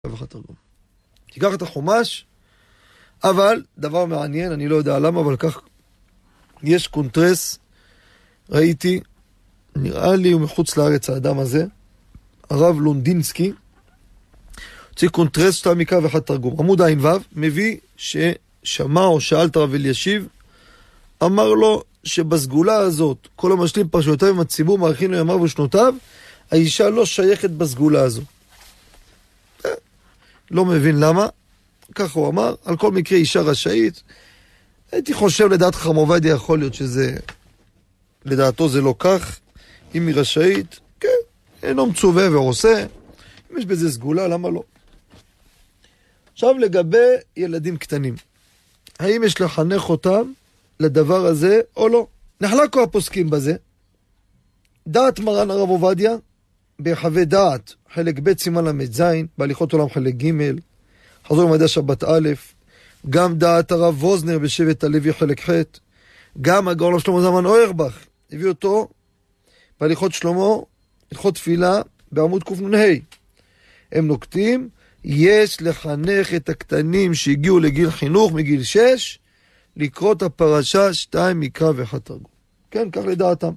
תרגום. תיקח את החומש, אבל דבר מעניין, אני לא יודע למה, אבל כך יש קונטרס, ראיתי, נראה לי הוא מחוץ לארץ האדם הזה, הרב לונדינסקי, הוציא קונטרס 2 מקרא ו1 תרגום. עמוד עין ו' מביא ששמע או שאל את הרב אלישיב, אמר לו שבסגולה הזאת, כל המשלים פרשיותיו עם הציבור מעריכים לו ימיו ושנותיו, האישה לא שייכת בסגולה הזו. לא מבין למה, ככה הוא אמר, על כל מקרה אישה רשאית. הייתי חושב לדעת חכם עובדיה יכול להיות שזה, לדעתו זה לא כך, אם היא רשאית, כן, אינו מצווה ועושה, אם יש בזה סגולה, למה לא? עכשיו לגבי ילדים קטנים, האם יש לחנך אותם לדבר הזה או לא? נחלקו הפוסקים בזה, דעת מרן הרב עובדיה, בחווה דעת, חלק ב' סימן ל"ז, בהליכות עולם חלק ג', חזור למדע שבת א', גם דעת הרב ווזנר בשבט הלוי חלק ח', גם הגאון שלמה זלמן אוירבך, הביא אותו בהליכות שלמה, הלכות תפילה בעמוד קנ"ה. הם נוקטים, יש לחנך את הקטנים שהגיעו לגיל חינוך מגיל 6, לקרוא את הפרשה 2 מקרא ו1 תרגום. כן, כך לדעתם.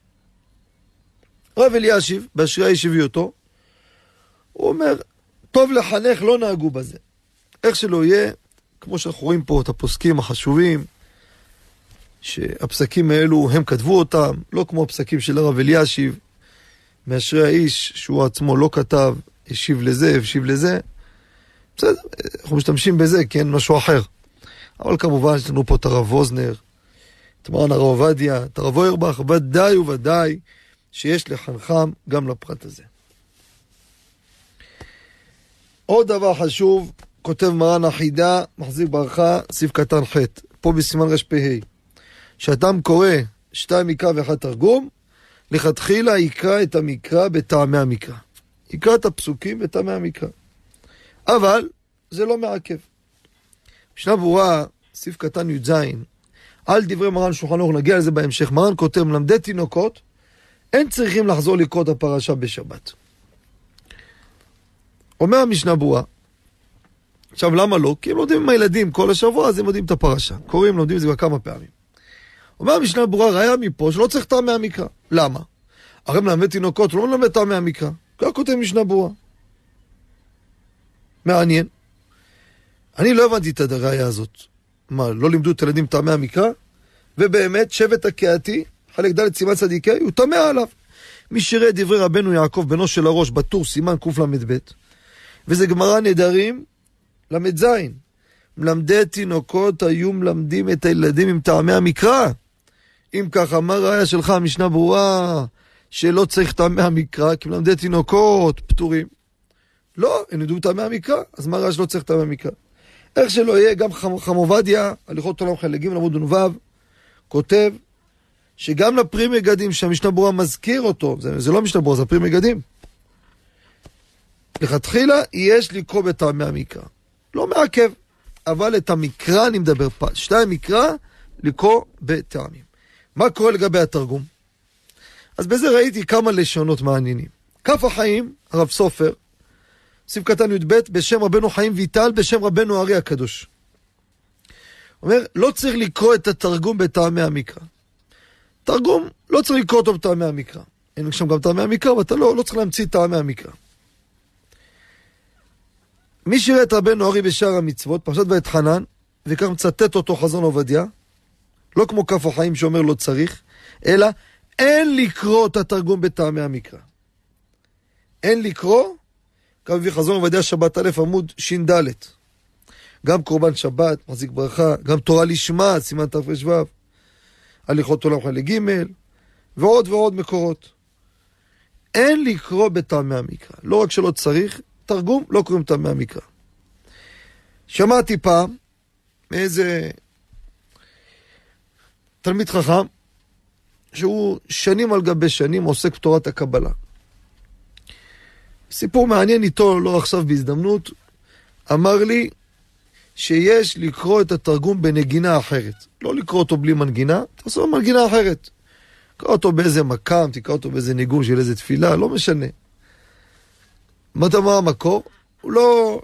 רב אלישיב, באשרי האיש הביא אותו, הוא אומר, טוב לחנך, לא נהגו בזה. איך שלא יהיה, כמו שאנחנו רואים פה את הפוסקים החשובים, שהפסקים האלו הם כתבו אותם, לא כמו הפסקים של הרב אלישיב, מאשרי האיש שהוא עצמו לא כתב, השיב לזה, השיב לזה. בסדר, אנחנו משתמשים בזה, כן, משהו אחר. אבל כמובן יש לנו פה את הרב ווזנר, את מרן הרב עובדיה, את הרב אוירבך, ודאי וודאי שיש לחנכם גם לפרט הזה. עוד דבר חשוב, כותב מרן החידה, מחזיק ברכה, סעיף קטן ח', פה בסימן ר"פ, שאדם קורא 2 מקרא ו1 תרגום, לכתחילה יקרא את המקרא בטעמי המקרא. יקרא את הפסוקים בטעמי המקרא. אבל זה לא מעכב. משנה ברורה, סעיף קטן י"ז, על דברי מרן שולחן ערוך, נגיע לזה בהמשך, מרן כותב, מלמדי תינוקות, אין צריכים לחזור לקרוא את הפרשה בשבת. אומר המשנה ברורה, עכשיו למה לא? כי הם לומדים עם הילדים כל השבוע, אז הם יודעים את הפרשה. קוראים, לומדים את זה כבר כמה פעמים. אומר המשנה ברורה, ראיה מפה שלא צריך טעמי המקרא. למה? הרי מלמד תינוקות, הוא לא מלמד טעמי המקרא. כך כותב משנה ברורה. מעניין. אני לא הבנתי את הראיה הזאת. מה, לא לימדו את הילדים טעמי המקרא? ובאמת, שבט הקהתי, חלק ד' סימן צדיקי, הוא טמא עליו. מי שראה דברי רבנו יעקב בנו של הראש, בטור סימן קל"ב, וזה גמרא נדרים, ל"ז. מלמדי תינוקות היו מלמדים את הילדים עם טעמי המקרא. אם ככה, מה ראיה שלך, המשנה ברורה, שלא צריך טעמי המקרא, כי מלמדי תינוקות פטורים. לא, הם ידעו טעמי המקרא, אז מה ראיה שלא צריך טעמי המקרא? איך שלא יהיה, גם חכם עובדיה, הליכות עולם חלק ג' עמוד נ"ו, כותב, שגם לפרי מגדים שהמשנה ברורה מזכיר אותו, זה לא משנה ברורה, זה פרי מגדים. לכתחילה יש לקרוא בטעמי המקרא. לא מעכב, אבל את המקרא אני מדבר פה. 2 מקרא, לקרוא בטעמים. מה קורה לגבי התרגום? אז בזה ראיתי כמה לשונות מעניינים. כף החיים, הרב סופר, סעיף קטן י"ב, בשם רבנו חיים ויטל, בשם רבנו ארי הקדוש. אומר, לא צריך לקרוא את התרגום בטעמי המקרא. תרגום, לא צריך לקרוא אותו בטעמי המקרא. אין שם גם טעמי המקרא, ואתה לא צריך להמציא טעמי המקרא. מי שראה את רבנו ארי בשאר המצוות, פרשת ואתחנן, וכך מצטט אותו חזון עובדיה, לא כמו כף החיים שאומר לא צריך, אלא אין לקרוא את התרגום בטעמי המקרא. אין לקרוא, כך מביא חזון עובדיה שבת א' עמוד ש"ד. גם קורבן שבת, מחזיק ברכה, גם תורה לשמה, סימן תר"ו, הליכות עולם חלק ג' ועוד ועוד מקורות. אין לקרוא בטעמי המקרא. לא רק שלא צריך, תרגום לא קוראים טעמי המקרא. שמעתי פעם מאיזה תלמיד חכם, שהוא שנים על גבי שנים עוסק בתורת הקבלה. סיפור מעניין איתו, לא עכשיו בהזדמנות, אמר לי שיש לקרוא את התרגום בנגינה אחרת. לא לקרוא אותו בלי מנגינה, תעשו מנגינה אחרת. תקרא אותו באיזה מקם, תקרא אותו באיזה ניגון של איזה תפילה, לא משנה. מה המקור? הוא לא...